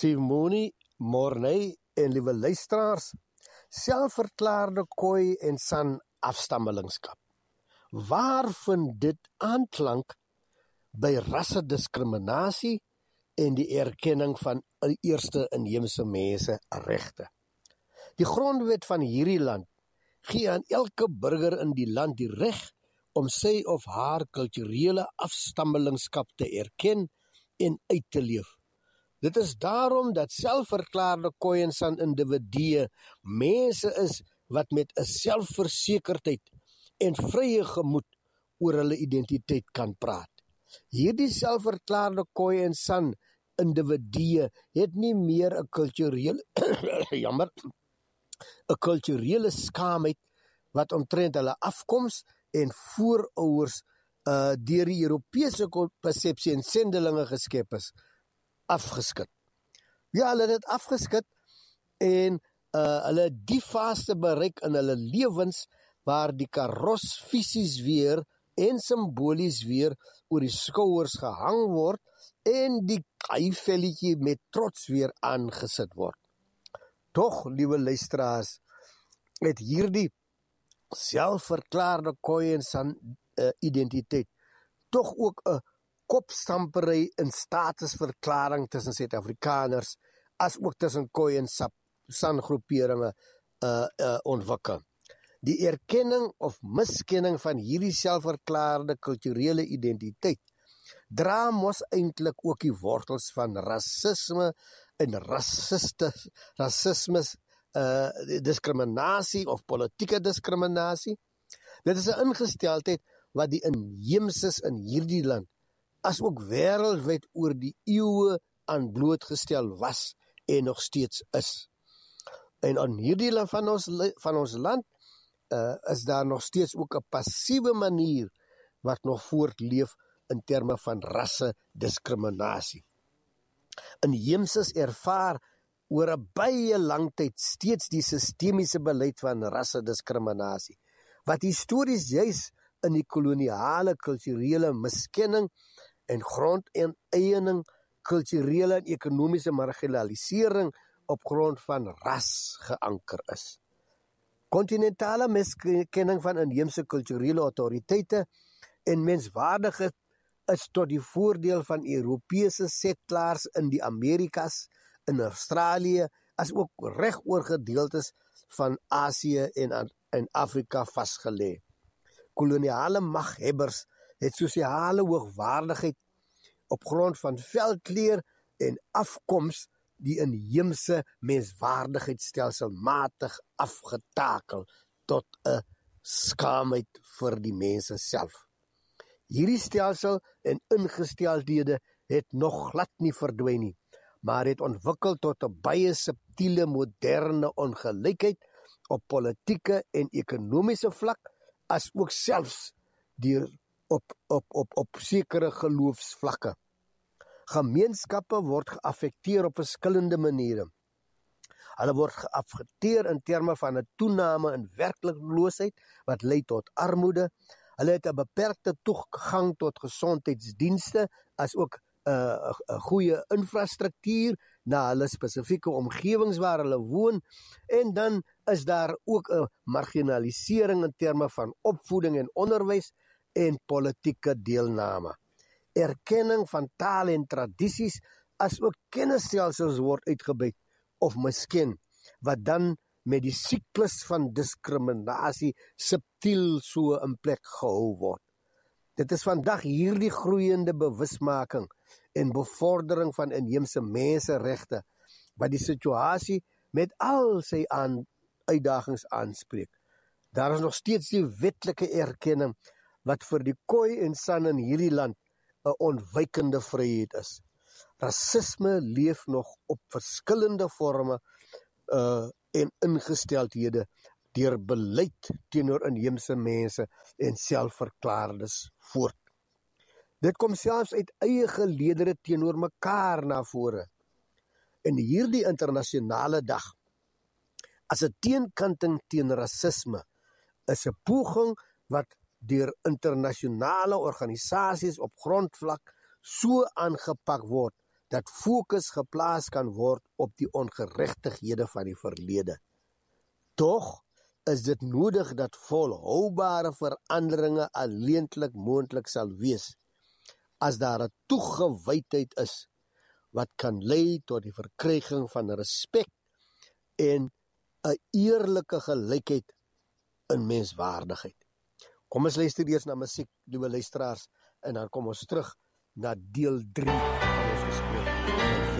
Steve Mooney, Morney en liewe luisteraars, selfverklaarde Khoi en San afstammelingskap. Waar vind dit aanklank by rassediskriminasie en die erkenning van eerste inheemse mense regte? Die grondwet van hierdie land gee aan elke burger in die land die reg om sy of haar kulturele afstammelingskap te erken en uit te leef. Dit is daarom dat selfverklaarde Khoi en San individue mense is wat met 'n selfversekerdheid en vrye gemoed oor hulle identiteit kan praat. Hierdie selfverklaarde Khoi en San individue het nie meer 'n kulturele skaamheid wat omtrent hulle afkoms en voorouers deur die Europese persepsie en sendelinge geskep is, afgeskit. Ja, hulle het dit afgeskit en hulle het die fase bereik in hulle lewens waar die karos fisies weer en simbolies weer oor die skouers gehang word en die kaivelletjie met trots weer aangesit word. Tog, liewe luisteraars, het hierdie selfverklaarde Khoi en San identiteit tog ook 'n kopstampery in statusverklaring tussen Suid-Afrikaners as ook tussen Khoi en San groeperinge ontwikkel. Die erkenning of miskenning van hierdie selfverklaarde kulturele identiteit dra mos eintlik ook die wortels van rasisme en rasisme, diskriminasie of politieke diskriminasie. Dit is 'n ingesteldheid wat die inheemses in hierdie land as ook wêreldwyd oor die eeue aan blootgestel was en nog steeds is. En aan hierdie land van ons land is daar nog steeds ook 'n passiewe manier wat nog voortleef in terme van rassediskriminasie. Inheemses ervaar oor 'n baie lang tyd steeds die sistemiese beleid van rassediskriminasie, wat histories juis in die koloniale kulturele miskenning en grondeiening, kulturele en ekonomiese marginalisering op grond van ras geanker is. Kontinentale miskenning van inheemse kulturele autoriteite en menswaardigheid is tot die voordeel van Europese settlers in die Amerikas, in Australië, as ook reg oor gedeeltes van Asië en Afrika vasgelê. Koloniale maghebbers het sosiale hoogwaardigheid op grond van velkleur en afkoms die inheemse menswaardigheid stelselmatig afgetakel tot 'n skaamheid vir die mense self. Hierdie stelsel en ingesteldhede het nog glad nie verdwyn nie, maar het ontwikkel tot 'n baie subtiele moderne ongelykheid op politieke en ekonomiese vlak, as ook selfs op sekere geloofsvlakke. Gemeenskappe word geaffekteer op verskillende maniere. Hulle word geaffekteer in terme van 'n toename in werkloosheid wat lei tot armoede. Hulle het 'n beperkte toegang tot gesondheidsdienste, as ook 'n goeie infrastruktuur na hulle spesifieke omgewings waar hulle woon, en dan is daar ook 'n marginalisering in terme van opvoeding en onderwys en politieke deelname. Erkenning van taal en tradisies as ook kennisstelsels word uitgebuit of misken, wat dan met die siklus van diskriminasie subtiel so in plek gehou word. Dit is vandag hierdie groeiende bewusmaking en bevordering van inheemse menseregte wat die situasie met al sy uitdagings aanspreek. Daar is nog steeds die wetlike erkenning wat vir die Khoi en San in hierdie land 'n ontwykende vryheid is. Rasisme leef nog op verskillende vorme en ingesteldhede deur beleid teenoor inheemse mense en selfverklaardes voort. Dit kom selfs uit eie geleedere teenoor mekaar na vore. In hierdie internasionale dag, as 'n teenkanting teen rasisme, is 'n poging wat deur internasionale organisasies op grondvlak so aangepak word, dat fokus geplaas kan word op die ongeregtighede van die verlede. Tog is dit nodig dat volhoubare veranderinge alleenlik moontlik sal wees, as daar 'n toegewydheid is, wat kan lei tot die verkryging van respek en 'n eerlike gelykheid in menswaardigheid. Kom ons luister eers na musiek, liewe luisteraars, en dan kom ons terug na deel 3 van ons gesprek.